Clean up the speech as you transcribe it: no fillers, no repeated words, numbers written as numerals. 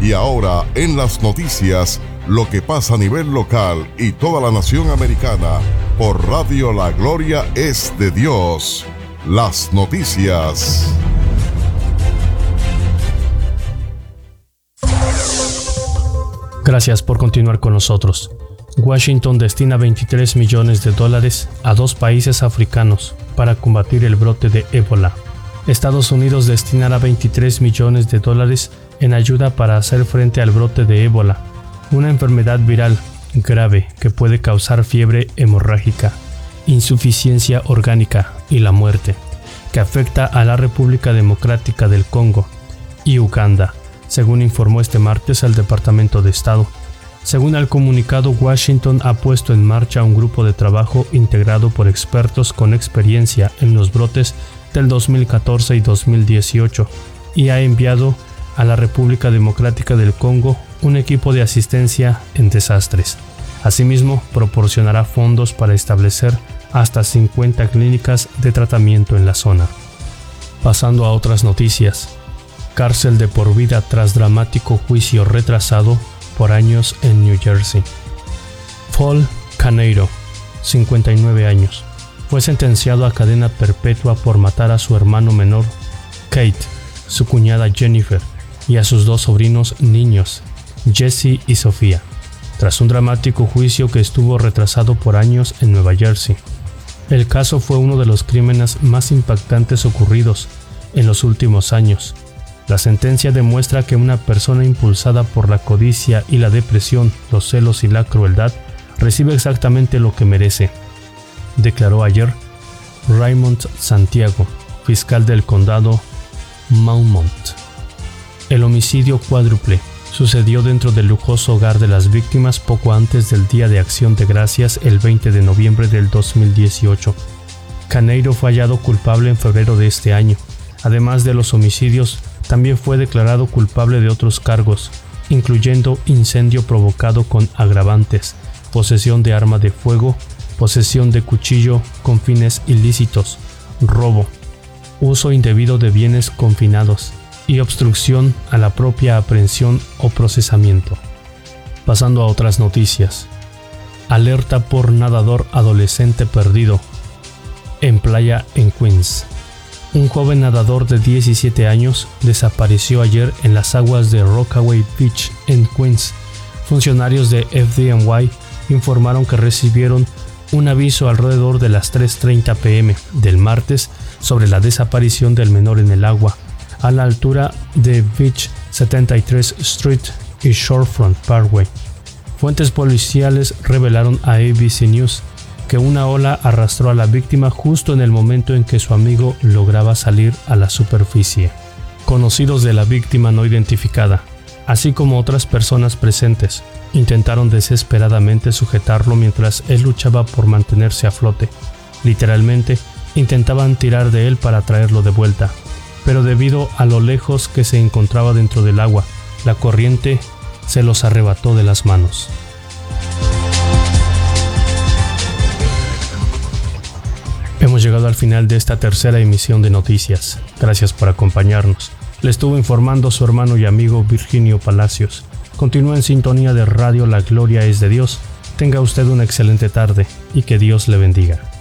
Y ahora en las noticias, lo que pasa a nivel local y toda la nación americana, por Radio La Gloria es de Dios. Las noticias. Gracias por continuar con nosotros. Washington destina $23 millones a 2 países africanos para combatir el brote de ébola. Estados Unidos destinará $23 millones en ayuda para hacer frente al brote de ébola, una enfermedad viral grave que puede causar fiebre hemorrágica, insuficiencia orgánica y la muerte, que afecta a la República Democrática del Congo y Uganda, según informó este martes el Departamento de Estado. Según el comunicado, Washington ha puesto en marcha un grupo de trabajo integrado por expertos con experiencia en los brotes del 2014 y 2018 y ha enviado a la República Democrática del Congo un equipo de asistencia en desastres. Asimismo, proporcionará fondos para establecer hasta 50 clínicas de tratamiento en la zona. Pasando a otras noticias. Cárcel de por vida tras dramático juicio retrasado por años en New Jersey. Paul Caneiro, 59 años, fue sentenciado a cadena perpetua por matar a su hermano menor, Kate, su cuñada Jennifer, y a sus 2 sobrinos niños, Jesse y Sofía, tras un dramático juicio que estuvo retrasado por años en Nueva Jersey. El caso fue uno de los crímenes más impactantes ocurridos en los últimos años. La sentencia demuestra que una persona impulsada por la codicia y la depresión, los celos y la crueldad recibe exactamente lo que merece, declaró ayer Raymond Santiago, fiscal del condado Monmouth. El homicidio cuádruple sucedió dentro del lujoso hogar de las víctimas poco antes del Día de Acción de Gracias el 20 de noviembre del 2018. Caneiro fue hallado culpable en febrero de este año. Además de los homicidios, también fue declarado culpable de otros cargos, incluyendo incendio provocado con agravantes, posesión de arma de fuego, posesión de cuchillo con fines ilícitos, robo, uso indebido de bienes confinados y obstrucción a la propia aprehensión o procesamiento. Pasando a otras noticias. Alerta por nadador adolescente perdido en playa en Queens. Un joven nadador de 17 años desapareció ayer en las aguas de Rockaway Beach en Queens. Funcionarios de FDNY informaron que recibieron un aviso alrededor de las 3:30 p.m. del martes sobre la desaparición del menor en el agua, a la altura de Beach 73 Street y Shorefront Parkway. Fuentes policiales revelaron a ABC News que una ola arrastró a la víctima justo en el momento en que su amigo lograba salir a la superficie. Conocidos de la víctima no identificada, así como otras personas presentes, intentaron desesperadamente sujetarlo mientras él luchaba por mantenerse a flote. Literalmente, intentaban tirar de él para traerlo de vuelta, pero debido a lo lejos que se encontraba dentro del agua, la corriente se los arrebató de las manos. Hemos llegado al final de esta tercera emisión de noticias. Gracias por acompañarnos. Le estuvo informando su hermano y amigo Virginio Palacios. Continúa en sintonía de Radio La Gloria es de Dios. Tenga usted una excelente tarde y que Dios le bendiga.